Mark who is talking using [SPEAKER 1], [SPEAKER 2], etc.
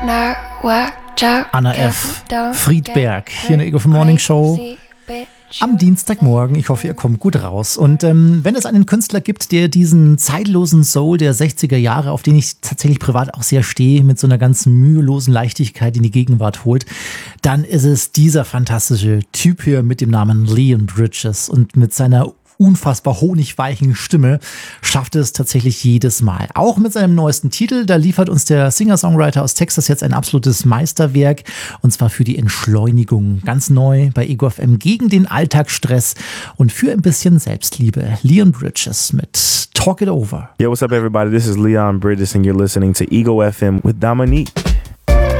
[SPEAKER 1] Anna F., Friedberg, hier in der Ego FM Morning Show am Dienstagmorgen. Ich hoffe, ihr kommt gut raus. Und wenn es einen Künstler gibt, der diesen zeitlosen Soul der 60er Jahre, auf den ich tatsächlich privat auch sehr stehe, mit so einer ganz mühelosen Leichtigkeit in die Gegenwart holt, dann ist es dieser fantastische Typ hier mit dem Namen Leon Bridges. Und mit seiner unfassbar honigweichen Stimme schafft es tatsächlich jedes Mal. Auch mit seinem neuesten Titel, da liefert uns der Singer-Songwriter aus Texas jetzt ein absolutes Meisterwerk, und zwar für die Entschleunigung. Ganz neu bei Ego FM gegen den Alltagsstress und für ein bisschen Selbstliebe. Leon Bridges mit Talk It Over.
[SPEAKER 2] Yo, what's up everybody? This is Leon Bridges and you're listening to Ego FM with Dominique.